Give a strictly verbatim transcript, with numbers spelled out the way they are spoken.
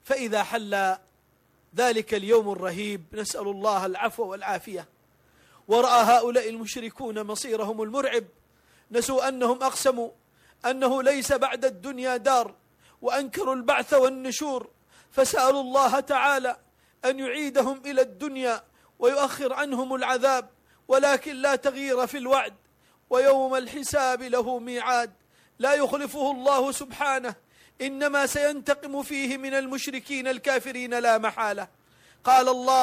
فإذا حل ذلك اليوم الرهيب، نسأل الله العفو والعافية، ورأى هؤلاء المشركون مصيرهم المرعب، نسوا أنهم أقسموا أنه ليس بعد الدنيا دار، وأنكروا البعث والنشور، فسألوا الله تعالى أن يعيدهم إلى الدنيا ويؤخر عنهم العذاب، ولكن لا تغيير في الوعد، ويوم الحساب له ميعاد لا يخلفه الله سبحانه، إنما سينتقم فيه من المشركين الكافرين لا محالة. قال الله: